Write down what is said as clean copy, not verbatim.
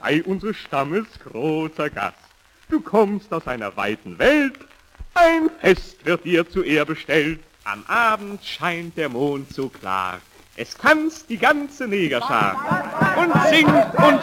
sei unseres Stammes großer Gast. Du kommst aus einer weiten Welt, ein Fest wird dir zur Ehr bestellt. Am Abend scheint der Mond so klar, es tanzt die ganze Negerschar und singt und